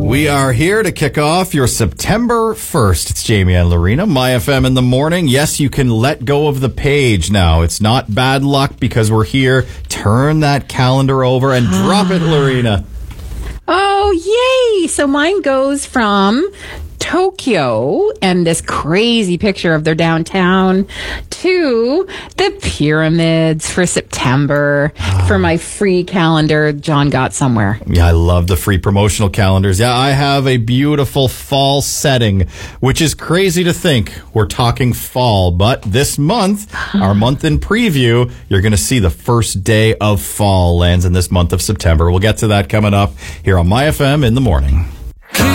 We are here to kick off your September 1st. It's Jamie and Lorena, My FM in the morning. Yes, you can let go of the page now. It's not bad luck because we're here. Turn that calendar over and drop it, Lorena. Oh, yay! So mine goes from Tokyo and this crazy picture of their downtown to the pyramids for September for my free calendar John got somewhere. Yeah, I love the free promotional calendars. Yeah, I have a beautiful fall setting, which is crazy to think we're talking fall. But this month, our month in preview, you're going to see the first day of fall lands in this month of September. We'll get to that coming up here on My FM in the morning.